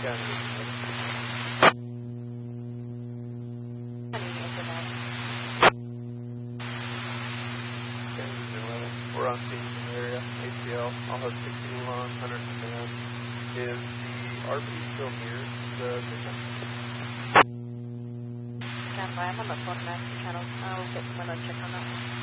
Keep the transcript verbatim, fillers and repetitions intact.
Got it. We're on scene in the area, A C L. I'll have sixteen on, one hundred command. Is the R P still near the station? Stand by, I'm on the phone master channel. I'll get someone to check on that one.